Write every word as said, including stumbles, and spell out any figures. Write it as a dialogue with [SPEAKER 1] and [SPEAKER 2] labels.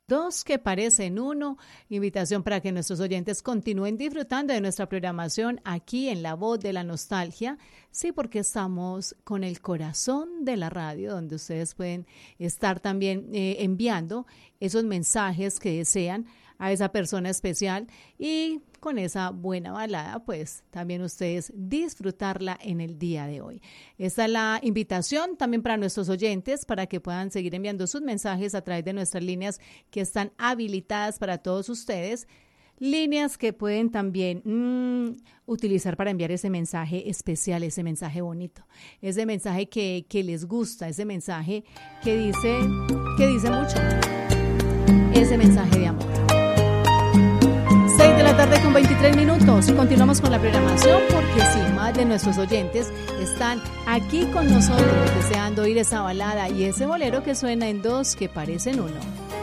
[SPEAKER 1] Dos que parecen uno. Invitación para que nuestros oyentes continúen disfrutando de nuestra programación aquí en La Voz de la Nostalgia. Sí, porque estamos con el corazón de la radio, donde ustedes pueden estar también eh, enviando esos mensajes que desean a esa persona especial y con esa buena balada, pues también ustedes disfrutarla en el día de hoy. Esta es la invitación también para nuestros oyentes para que puedan seguir enviando sus mensajes a través de nuestras líneas que están habilitadas para todos ustedes. Líneas que pueden también mmm, utilizar para enviar ese mensaje especial, ese mensaje bonito, ese mensaje que, que les gusta, ese mensaje que dice, que dice mucho, ese mensaje de amor. seis de la tarde con veintitrés minutos. Continuamos con la programación porque sí, más de nuestros oyentes están aquí con nosotros deseando oír esa balada y ese bolero que suena en Dos que parecen uno.